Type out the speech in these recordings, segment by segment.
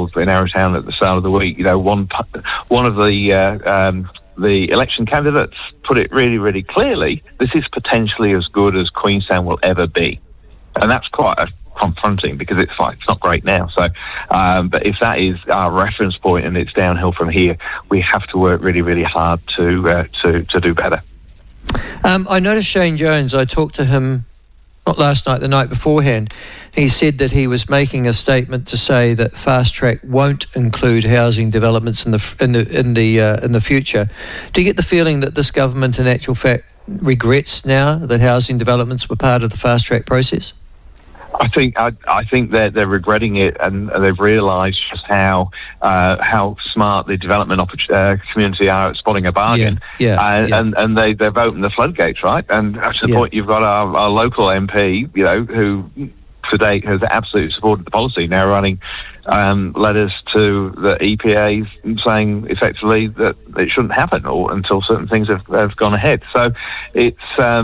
emails in Arrowtown at the start of the week. You know, one of the election candidates put it really, really clearly. This is potentially as good as Queenstown will ever be, and that's quite confronting because it's not great now. So, but if that is our reference point and it's downhill from here, we have to work really, really hard to do better. I noticed Shane Jones. I talked to him not last night, the night beforehand. He said that he was making a statement to say that Fast Track won't include housing developments in the future. Do you get the feeling that this government, in actual fact, regrets now that housing developments were part of the Fast Track process? I think they're regretting it, and they've realised just how smart the development community are at spotting a bargain. And they've opened the floodgates, right? And to the point, you've got our local MP, you know, who to date has absolutely supported the policy, now running letters to the EPA saying effectively that it shouldn't happen until certain things have gone ahead. So it's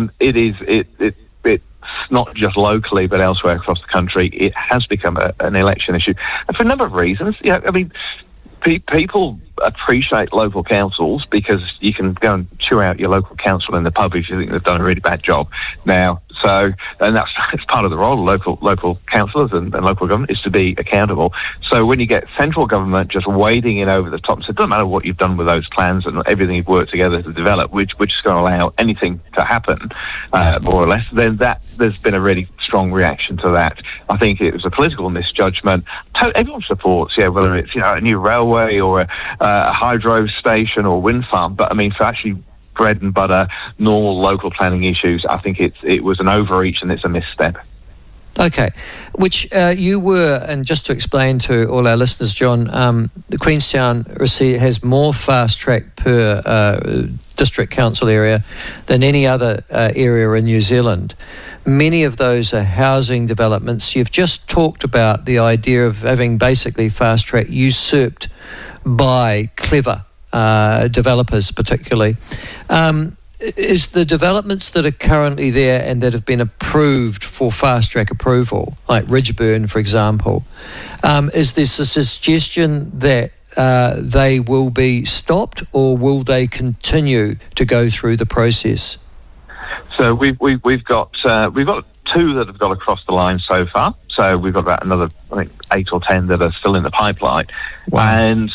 not just locally but elsewhere across the country. It has become an election issue, and for a number of reasons. Yeah, I mean, people appreciate local councils because you can go and chew out your local council in the pub if you think they've done a really bad job. Now, and that's part of the role of local councillors and local government, is to be accountable. So when you get central government just wading in over the top and saying, it doesn't matter what you've done with those plans and everything you've worked together to develop, we're just going to allow anything to happen, more or less, then there's been a really strong reaction to that. I think it was a political misjudgment. Everyone supports, whether it's a new railway or a hydro station or wind farm, but I mean, for actually bread and butter, normal local planning issues, I think it was an overreach and it's a misstep. Okay, which you were, and just to explain to all our listeners, John, the Queenstown has more Fast Track per district council area than any other area in New Zealand. Many of those are housing developments. You've just talked about the idea of having basically Fast Track usurped by clever developers, particularly. Is the developments that are currently there and that have been approved for Fast Track approval, like Ridgeburn, for example, is this a suggestion that they will be stopped, or will they continue to go through the process? So we've got two that have got across the line so far. So we've got about another, I think, 8 or 10 that are still in the pipeline. Wow. And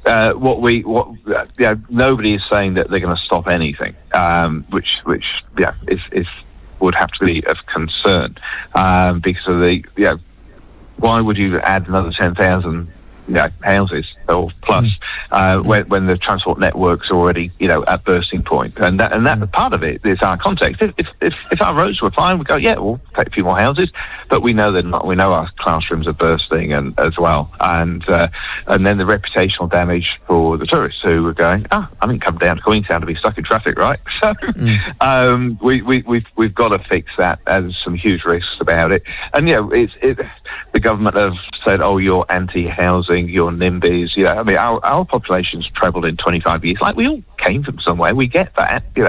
nobody is saying that they're going to stop anything, which would have to be of concern, because of why would you add another 10,000 houses or plus when the transport network's already at bursting point, and that part of it is our context. If our roads were fine, we'd go, we'll take a few more houses, but we know they're not. We know our classrooms are bursting and as well, and then the reputational damage for the tourists who are going, I didn't come down to Queenstown to be stuck in traffic, right? So we've got to fix that, and there's some huge risks about it. And the government have said, you're anti-housing, you're NIMBYs. I mean, our population's trebled in 25 years. Like, we all came from somewhere. We get that.